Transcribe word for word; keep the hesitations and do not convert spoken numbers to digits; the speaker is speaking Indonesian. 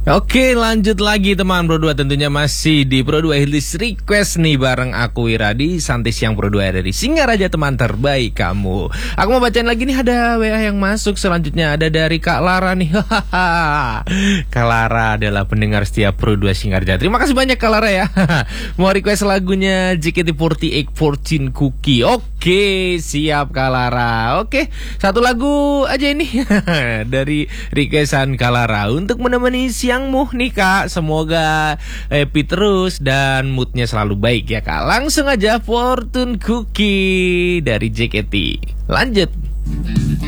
Oke, lanjut lagi teman Pro dua, tentunya masih di Pro dua Hits Request nih bareng aku Wiradi, Santai Siang Pro dua dari Singaraja, teman terbaik kamu. Aku mau bacain lagi nih, ada W A yang masuk selanjutnya, ada dari Kak Lara nih. Kak Lara adalah pendengar setia Pro dua Singaraja. Terima kasih banyak Kak Lara ya. Mau request lagunya J K T empat delapan Fortune Cookie. Oke, siap Kak Lara. Oke, satu lagu aja ini dari requestan Kak Lara untuk menemani siangmu nih Kak. Semoga happy terus dan moodnya selalu baik ya Kak. Langsung aja Fortune Cookie dari J K T. Lanjut.